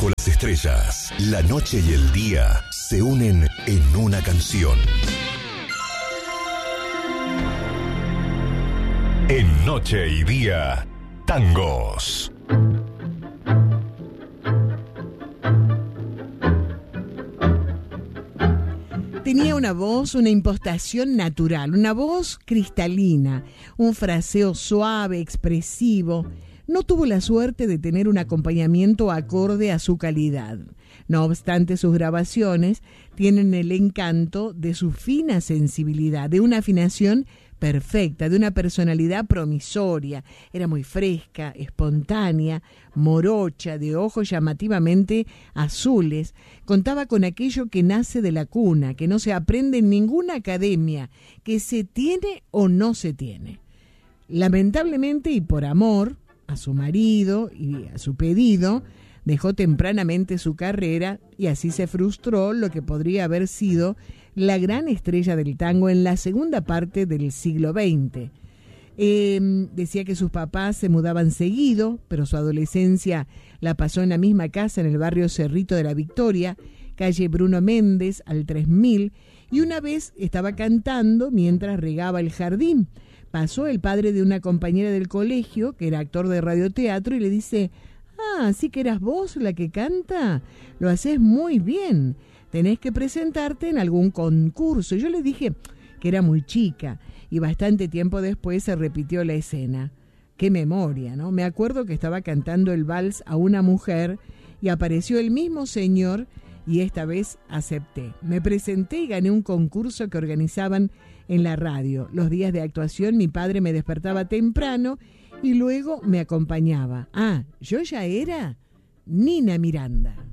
las estrellas, la noche y el día se unen en una canción. En Noche y Día, tangos. Tenía una voz, una impostación natural, una voz cristalina, un fraseo suave, expresivo. No tuvo la suerte de tener un acompañamiento acorde a su calidad. No obstante, sus grabaciones tienen el encanto de su fina sensibilidad, de una afinación perfecta, de una personalidad promisoria. Era muy fresca, espontánea, morocha, de ojos llamativamente azules. Contaba con aquello que nace de la cuna, que no se aprende en ninguna academia, que se tiene o no se tiene. Lamentablemente y por amor a su marido y a su pedido, dejó tempranamente su carrera y así se frustró lo que podría haber sido la gran estrella del tango en la segunda parte del siglo XX. Decía que sus papás se mudaban seguido, pero su adolescencia la pasó en la misma casa en el barrio Cerrito de la Victoria, calle Bruno Méndez, al 3000, y una vez estaba cantando mientras regaba el jardín. Pasó el padre de una compañera del colegio, que era actor de radioteatro, y le dice: «Ah, sí que eras vos la que canta, lo haces muy bien, tenés que presentarte en algún concurso». Yo le dije que era muy chica, y bastante tiempo después se repitió la escena. Qué memoria, ¿no? Me acuerdo que estaba cantando el vals a una mujer, y apareció el mismo señor, y esta vez acepté. Me presenté y gané un concurso que organizaban en la radio. Los días de actuación mi padre me despertaba temprano y luego me acompañaba. Ah, yo ya era Nina Miranda.